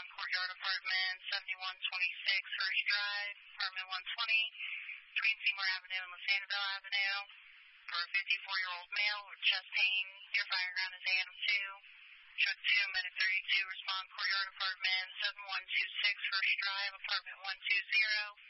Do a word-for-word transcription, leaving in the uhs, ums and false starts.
respond Courtyard Apartment, seventy-one twenty-six First Drive, Apartment one twenty, between Seymour Avenue and Lasanville Avenue, for a fifty-four-year-old male with chest pain. Your fire ground is A M two. Truck two, Medic thirty-two, respond Courtyard Apartment, seven one two six First Drive, Apartment one two zero.